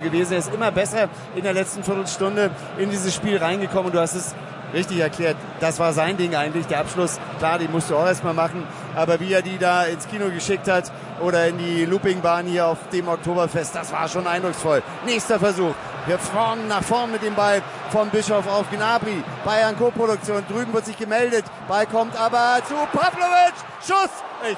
gewesen. Er ist immer besser in der letzten Viertelstunde in dieses Spiel reingekommen. Und du hast es richtig erklärt. Das war sein Ding eigentlich, der Abschluss. Klar, den musst du auch erstmal machen. Aber wie er die da ins Kino geschickt hat oder in die Loopingbahn hier auf dem Oktoberfest, das war schon eindrucksvoll. Nächster Versuch. Wir nach vorn mit dem Ball vom Bischof auf Gnabry. Bayern Co-Produktion. Drüben wird sich gemeldet. Ball kommt aber zu Pavlovic. Schuss.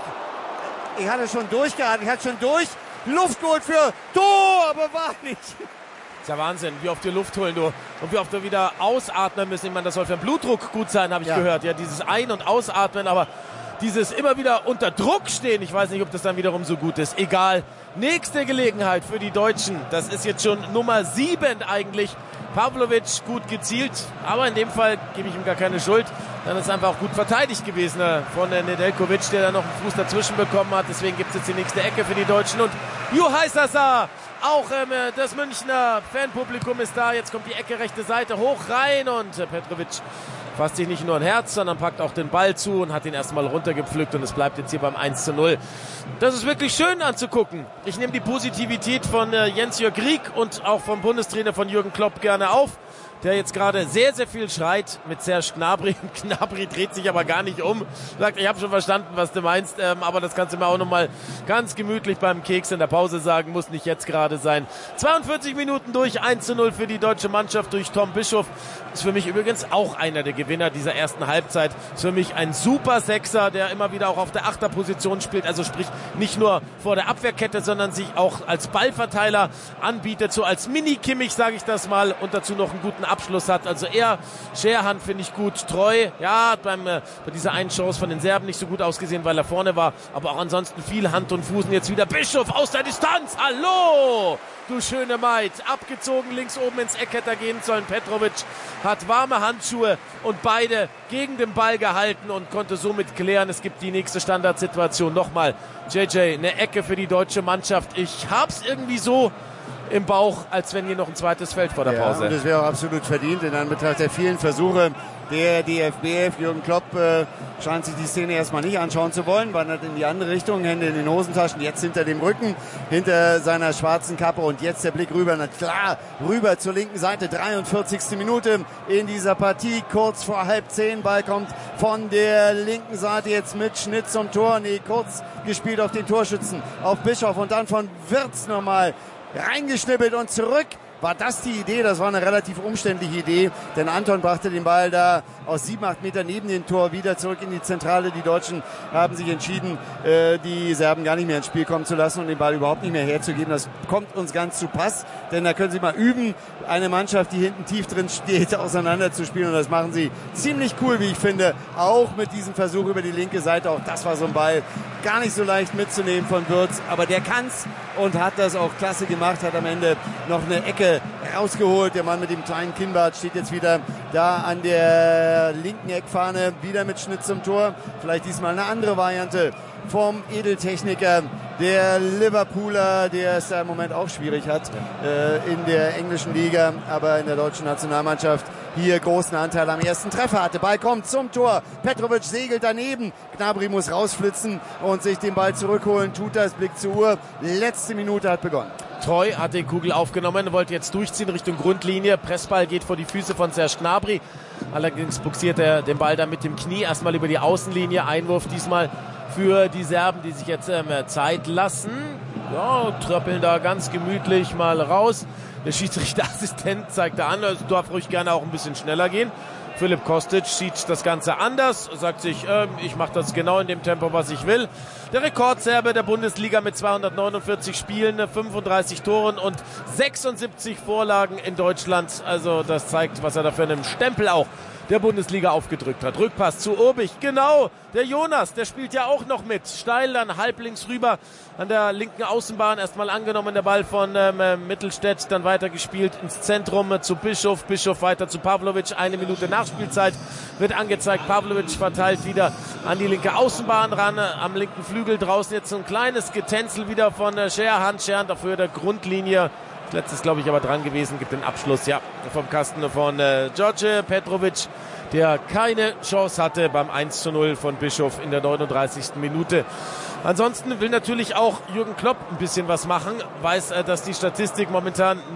Ich hatte schon durchgeatmet. Ich hatte schon Luft geholt für Tor, aber war nicht. Das ist ja Wahnsinn, wie oft wir Luft holen, du. Und wie oft wir wieder ausatmen müssen. Ich meine, das soll für den Blutdruck gut sein, habe ich gehört. Ja, dieses Ein- und Ausatmen, aber dieses immer wieder unter Druck stehen, ich weiß nicht, ob das dann wiederum so gut ist. Egal. Nächste Gelegenheit für die Deutschen. Das ist jetzt schon Nummer 7 eigentlich. Pavlovic gut gezielt, aber in dem Fall gebe ich ihm gar keine Schuld. Dann ist es einfach auch gut verteidigt gewesen von Nedeljkovic, der da noch einen Fuß dazwischen bekommen hat. Deswegen gibt es jetzt die nächste Ecke für die Deutschen. Und Juhai Sasa, auch das Münchner Fanpublikum ist da. Jetzt kommt die Ecke rechte Seite hoch rein und Petrovic fasst sich nicht nur ein Herz, sondern packt auch den Ball zu und hat ihn erstmal runtergepflückt und es bleibt jetzt hier beim 1:0. Das ist wirklich schön anzugucken. Ich nehme die Positivität von Jens-Jörg Rieck und auch vom Bundestrainer von Jürgen Klopp gerne auf, der jetzt gerade sehr, sehr viel schreit mit Serge Gnabry. Gnabry dreht sich aber gar nicht um. Sagt, ich habe schon verstanden, was du meinst, aber das kannst du mir auch nochmal ganz gemütlich beim Keks in der Pause sagen, muss nicht jetzt gerade sein. 42 Minuten durch, 1:0 für die deutsche Mannschaft durch Tom Bischoff. Ist für mich übrigens auch einer der Gewinner dieser ersten Halbzeit. Ist für mich ein super Sechser, der immer wieder auch auf der Achterposition spielt. Also sprich nicht nur vor der Abwehrkette, sondern sich auch als Ballverteiler anbietet. So als Mini-Kimmich, sage ich das mal. Und dazu noch einen guten Abschluss hat. Also er, Scherhan finde ich gut. Treu, ja, hat bei dieser einen Chance von den Serben nicht so gut ausgesehen, weil er vorne war. Aber auch ansonsten viel Hand und Fuß. Und jetzt wieder Bischof aus der Distanz. Hallo! Du schöne Maid, abgezogen links oben ins Eck hätte er gehen sollen. Petrovic hat warme Handschuhe und beide gegen den Ball gehalten und konnte somit klären. Es gibt die nächste Standardsituation. Nochmal, JJ, eine Ecke für die deutsche Mannschaft. Ich hab's irgendwie so im Bauch, als wenn hier noch ein zweites Feld vor der Pause. Und das wäre auch absolut verdient in Anbetracht der vielen Versuche. Der DFB, Jürgen Klopp, scheint sich die Szene erstmal nicht anschauen zu wollen, wandert in die andere Richtung, Hände in den Hosentaschen, jetzt hinter dem Rücken, hinter seiner schwarzen Kappe und jetzt der Blick rüber, na klar, rüber zur linken Seite, 43. Minute in dieser Partie, kurz vor 9:30, Ball kommt von der linken Seite jetzt mit Schnitt zum Tor, kurz gespielt auf den Torschützen, auf Bischof und dann von Wirtz nochmal reingeschnippelt und zurück. War das die Idee? Das war eine relativ umständliche Idee, denn Anton brachte den Ball da aus 7-8 Metern neben dem Tor wieder zurück in die Zentrale. Die Deutschen haben sich entschieden, die Serben gar nicht mehr ins Spiel kommen zu lassen und den Ball überhaupt nicht mehr herzugeben. Das kommt uns ganz zu Pass, denn da können sie mal üben, eine Mannschaft, die hinten tief drin steht, auseinanderzuspielen und das machen sie ziemlich cool, wie ich finde, auch mit diesem Versuch über die linke Seite. Auch das war so ein Ball, gar nicht so leicht mitzunehmen von Wirtz, aber der kann's und hat das auch klasse gemacht, hat am Ende noch eine Ecke rausgeholt. Der Mann mit dem kleinen Kinnbart steht jetzt wieder da an der linken Eckfahne, wieder mit Schnitt zum Tor. Vielleicht diesmal eine andere Variante vom Edeltechniker, der Liverpooler, der es da im Moment auch schwierig hat in der englischen Liga, aber in der deutschen Nationalmannschaft hier großen Anteil am ersten Treffer hatte. Ball kommt zum Tor. Petrovic segelt daneben. Gnabry muss rausflitzen und sich den Ball zurückholen. Tut das, Blick zur Uhr. Letzte Minute hat begonnen. Treu hat die Kugel aufgenommen, wollte jetzt durchziehen Richtung Grundlinie. Pressball geht vor die Füße von Serge Gnabry. Allerdings buxiert er den Ball dann mit dem Knie erstmal über die Außenlinie. Einwurf diesmal für die Serben, die sich jetzt Zeit lassen. Ja, tröppeln da ganz gemütlich mal raus. Der Schiedsrichterassistent zeigt da an, es darf ruhig gerne auch ein bisschen schneller gehen. Filip Kostic sieht das Ganze anders, sagt sich, ich mache das genau in dem Tempo, was ich will. Der Rekordserbe der Bundesliga mit 249 Spielen, 35 Toren und 76 Vorlagen in Deutschland. Also das zeigt, was er da für einen Stempel auch der Bundesliga aufgedrückt hat. Rückpass zu Urbich, genau, der Jonas, der spielt ja auch noch mit. Steil dann halblinks rüber an der linken Außenbahn, erstmal angenommen der Ball von Mittelstädt, dann weitergespielt ins Zentrum zu Bischof, Bischof weiter zu Pavlovic, 1 Minute Nachspielzeit wird angezeigt, Pavlovic verteilt wieder an die linke Außenbahn ran, am linken Flügel draußen jetzt so ein kleines Getänzel wieder von Scherhan, Scherhan dafür der Grundlinie. Letztes, glaube ich, aber dran gewesen, gibt den Abschluss, ja, vom Kasten von George Petrovic, der keine Chance hatte beim 1:0 von Bischof in der 39. Minute. Ansonsten will natürlich auch Jürgen Klopp ein bisschen was machen, weiß, dass die Statistik momentan